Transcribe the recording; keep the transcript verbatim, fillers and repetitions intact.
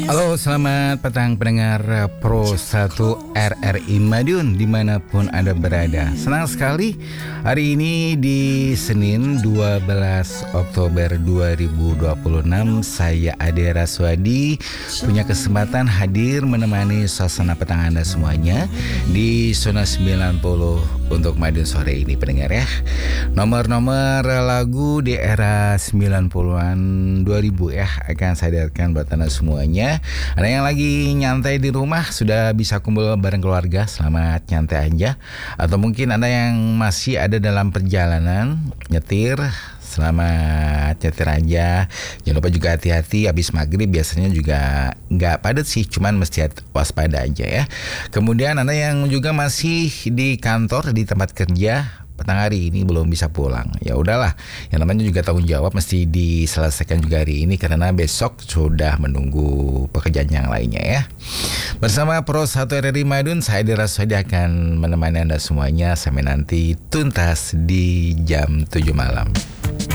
Halo, selamat petang pendengar Pro satu R R I Madiun dimanapun Anda berada. Senang sekali hari ini di Senin dua belas Oktober dua ribu dua puluh enam, saya Ade Raswadi punya kesempatan hadir menemani suasana petang Anda semuanya di Zona sembilan puluh untuk Madiun sore ini, pendengar ya. Nomor-nomor lagu di era sembilan puluhan dua ribu ya akan saya hadirkan buat Anda semuanya. Ada yang lagi nyantai di rumah, sudah bisa kumpul bareng keluarga, selamat nyantai aja. Atau mungkin Anda yang masih ada dalam perjalanan nyetir, selamat nyetir aja. Jangan lupa juga hati-hati habis maghrib, biasanya juga nggak padat sih, cuman mesti waspada aja ya. Kemudian Anda yang juga masih di kantor, di tempat kerja, petang hari ini belum bisa pulang, ya udahlah, yang namanya juga tanggung jawab mesti diselesaikan juga hari ini karena besok sudah menunggu pekerjaan yang lainnya ya. Bersama Pro satu R R I Madiun, saya Ade Raswadi akan menemani Anda semuanya sampai nanti tuntas di jam tujuh malam.